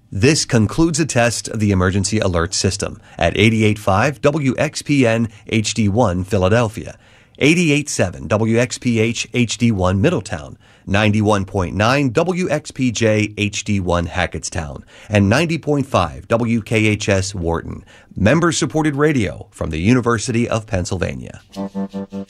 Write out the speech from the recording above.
This concludes a test of the emergency alert system at 88.5 WXPN HD1 Philadelphia, 88.7 WXPH HD1 Middletown, 91.9 WXPJ HD1 Hackettstown, and 90.5 WKHS Wharton. Member-supported radio from the University of Pennsylvania.